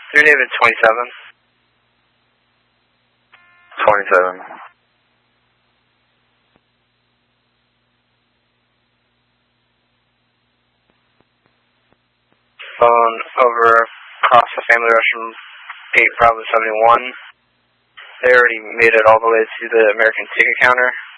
3 David 27. 27. Phone over across the family restroom, 8 Bravo 71. They already made it all the way to the American ticket counter.